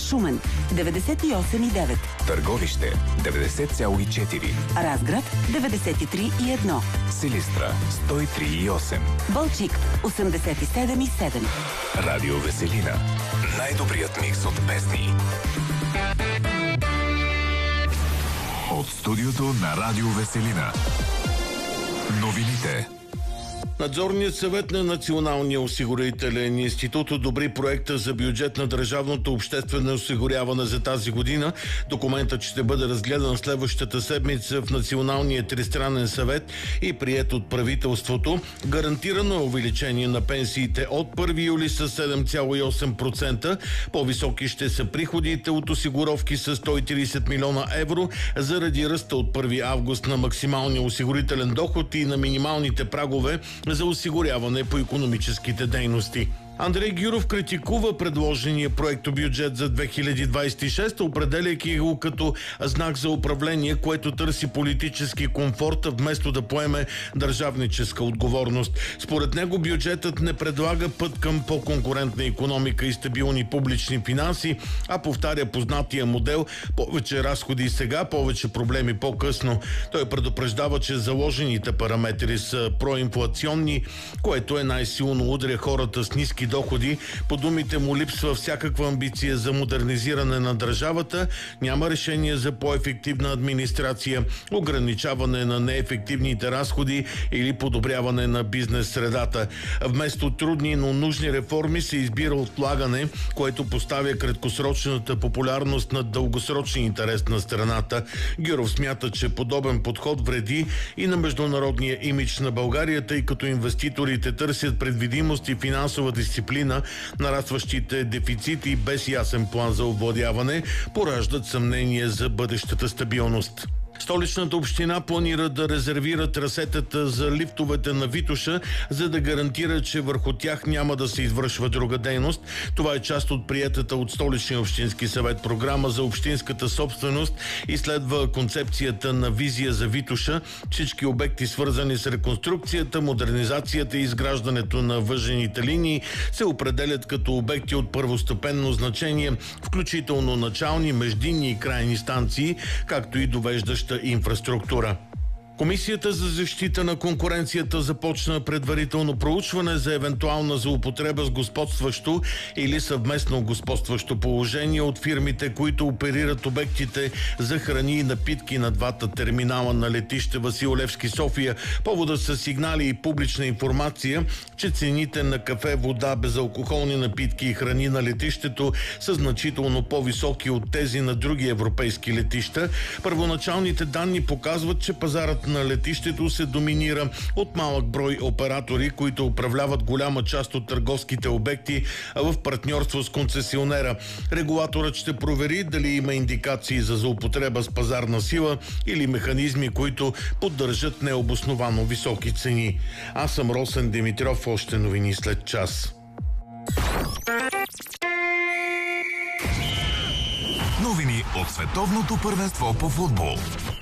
Шумен 98,9, Търговище 90,4, Разград 93,1, Силистра 103,8, Балчик 87,7. Радио Веселина. Най-добрият микс от песни. От студиото на Радио Веселина. Новините. Надзорният съвет на Националния осигурителен институт одобри проекта за бюджет на държавното обществено осигуряване за тази година. Документът ще бъде разгледан следващата седмица в Националния тристранен съвет и приет от правителството. Гарантирано е увеличение на пенсиите от 1 юли с 7,8%. По-високи ще са приходите от осигуровки с 130 милиона евро заради ръста от 1 август на максималния осигурителен доход и на минималните прагове за осигуряване по икономическите дейности. Андрей Гюров критикува предложения проектобюджет за 2026, определяйки го като знак за управление, което търси политически комфорт, вместо да поеме държавническа отговорност. Според него бюджетът не предлага път към по-конкурентна икономика и стабилни публични финанси, а повтаря познатия модел повече разходи сега, повече проблеми по-късно. Той предупреждава, че заложените параметри са проинфлационни, което е най-силно удря хората с ниски доходи. По думите му липсва всякаква амбиция за модернизиране на държавата, няма решение за по-ефективна администрация, ограничаване на неефективните разходи или подобряване на бизнес средата. Вместо трудни, но нужни реформи се избира отлагане, което поставя краткосрочната популярност над дългосрочния интерес на страната. Гюров смята, че подобен подход вреди и на международния имидж на България, тъй като инвеститорите търсят предвидимост и финансова дисциплина. Нарастващите дефицити без ясен план за овладяване пораждат съмнение за бъдещата стабилност. Столичната община планира да резервира трасетата за лифтовете на Витоша, за да гарантира, че върху тях няма да се извършва друга дейност. Това е част от приетата от Столичния общински съвет програма за общинската собственост и следва концепцията на визия за Витоша. Всички обекти, свързани с реконструкцията, модернизацията и изграждането на въжените линии, се определят като обекти от първостепенно значение, включително начални, междинни и крайни станции, както и довеждаща инфраструктура. Комисията за защита на конкуренцията започна предварително проучване за евентуална злоупотреба с господстващо или съвместно господстващо положение от фирмите, които оперират обектите за храни и напитки на двата терминала на летище Васил Левски, София. Поводът са сигнали и публична информация, че цените на кафе, вода, безалкохолни напитки и храни на летището са значително по-високи от тези на други европейски летища. Първоначалните данни показват, че пазарът на летището се доминира от малък брой оператори, които управляват голяма част от търговските обекти в партньорство с концесионера. Регулаторът ще провери дали има индикации за злоупотреба с пазарна сила или механизми, които поддържат необосновано високи цени. Аз съм Росен Димитров, още новини след час. Новини от световното първенство по футбол.